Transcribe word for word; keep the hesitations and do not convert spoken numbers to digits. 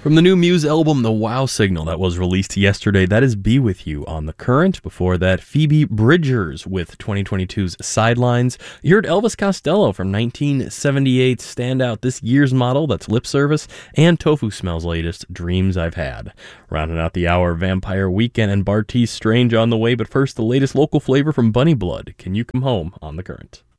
From the new Muse album, The Wow Signal, that was released yesterday, that is Be With You on The Current. Before that, Phoebe Bridgers with twenty twenty-two's Sidelines. You heard Elvis Costello from nineteen seventy-eight's standout This Year's Model, that's Lip Service, and Tofu Smell's latest, Dreams I've Had. Rounding out the hour, Vampire Weekend and Bartees Strange on the way, but first, the latest local flavor from Bunny Blood, Can You Come Home on The Current.